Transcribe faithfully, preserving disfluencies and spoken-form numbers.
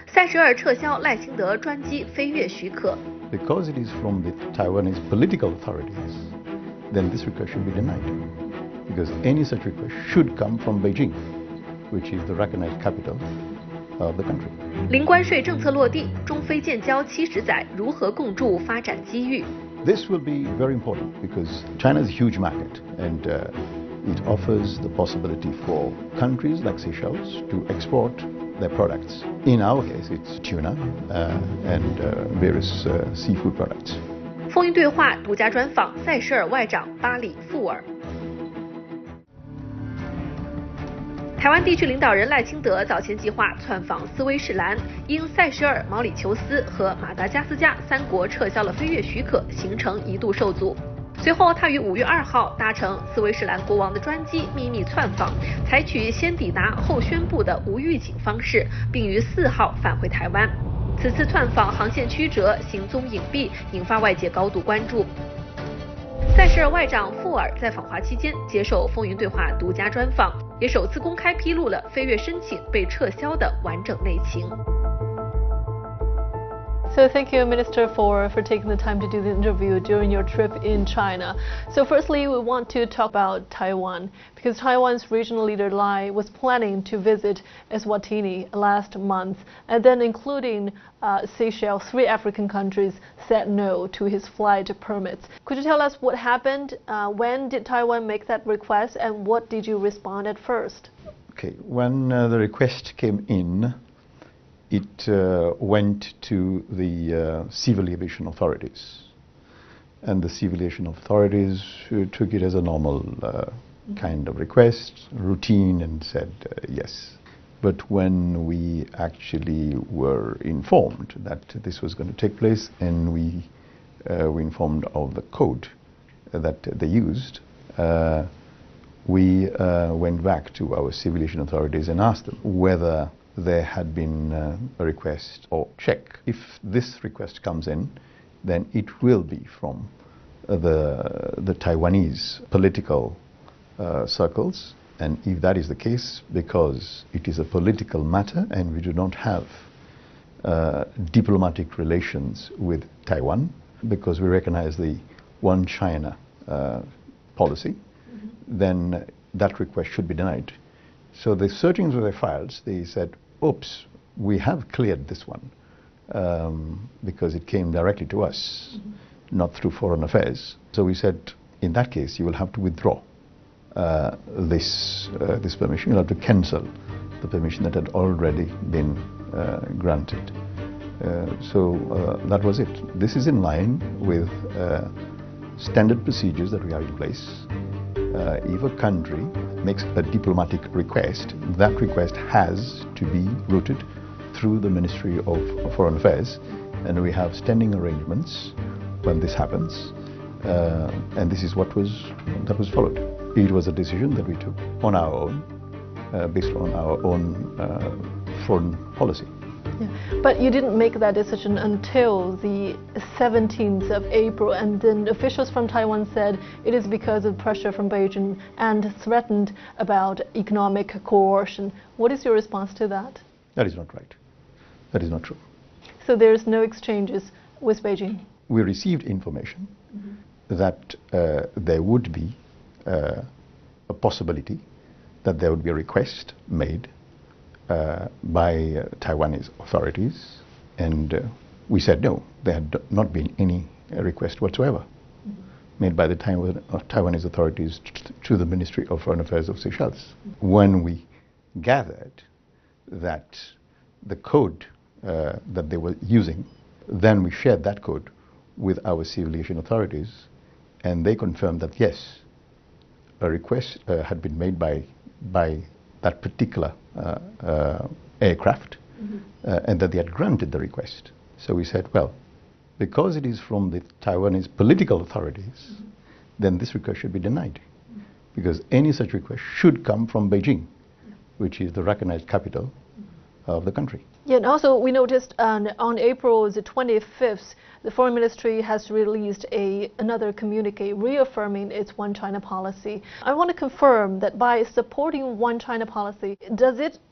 塞舌尔撤销赖清德专机飞越许可。 Because it is from the Taiwanese political authorities, then this request should be denied. Because any such request should come from Beijing, which is the recognized capital of the country. 零关税政策落地，中非建交七十载，如何共筑发展机遇？ This will be very important because China is a huge market and uh, it offers the possibility for countries like Seychelles to export their products. In our case, it's tuna uh, and uh, various uh, seafood products. 风云对话独家专访塞舌尔外长巴里富尔。台湾地区领导人赖清德早前计划窜访斯威士兰，因塞舌尔、毛里求斯和马达加斯加三国撤销了飞越许可，行程一度受阻。随后，他于五月二号搭乘斯威士兰国王的专机秘密窜访，采取先抵达后宣布的无预警方式，并于四号返回台湾。此次窜访航线曲折，行踪隐蔽，引发外界高度关注。塞舌尔外长富尔在访华期间接受风云对话独家专访，也首次公开披露了飞越申请被撤销的完整内情。 So thank you, Minister, for, for taking the time to do the interview during your trip in China. So firstly, we want to talk about Taiwan, because Taiwan's regional leader Lai was planning to visit Eswatini last month, and then including uh, Seychelles, three African countries said no to his flight permits. Could you tell us what happened? Uh, when did Taiwan make that request, and what did you respond at first? Okay, when uh, the request came in, it uh, went to the uh, civil aviation authorities, and the civil aviation authorities uh, took it as a normal uh, kind of request, routine, and said uh, yes. But when we actually were informed that this was going to take place, and we uh, were informed of the code that they used, uh, we uh, went back to our civil aviation authorities and asked them whether there had been uh, a request or check. If this request comes in, then it will be from uh, the, the Taiwanese political uh, circles. And if that is the case, because it is a political matter and we do not have uh, diplomatic relations with Taiwan, because we recognize the One China uh, policy, mm-hmm. then that request should be denied. So the searching of their files, they said, oops, we have cleared this one um, because it came directly to us, mm-hmm. not through Foreign Affairs. So we said, in that case, you will have to withdraw uh, this, uh, this permission. You'll have to cancel the permission that had already been uh, granted. Uh, so uh, that was it. This is in line with uh, standard procedures that we have in place. Uh, if a country makes a diplomatic request, that request has to be routed through the Ministry of Foreign Affairs, and we have standing arrangements when this happens, uh, and this is what was that was followed. It was a decision that we took on our own, uh, based on our own uh, foreign policy. Yeah. But you didn't make that decision until the seventeenth of April, and then officials from Taiwan said it is because of pressure from Beijing and threatened about economic coercion. What is your response to that? That is not right. That is not true. So there is no exchanges with Beijing? We received information mm-hmm. that uh, there would be uh, a possibility that there would be a request made Uh, by uh, Taiwanese authorities, and uh, we said no, there had not been any uh, request whatsoever mm-hmm. made by the Taiwan, uh, Taiwanese authorities t- to the Ministry of Foreign Affairs of Seychelles. Mm-hmm. When we gathered that the code uh, that they were using, then we shared that code with our civil aviation authorities, and they confirmed that yes, a request uh, had been made by by that particular uh, uh, aircraft, mm-hmm. uh, and that they had granted the request. So we said, well, because it is from the Taiwanese political authorities, mm-hmm. then this request should be denied, mm-hmm. because any such request should come from Beijing, yeah. which is the recognized capital mm-hmm. of the country. Yeah, and also we noticed um, on April the twenty-fifth, the Foreign Ministry has released a, another communique reaffirming its One China policy. I want to confirm that by supporting One China policy, does it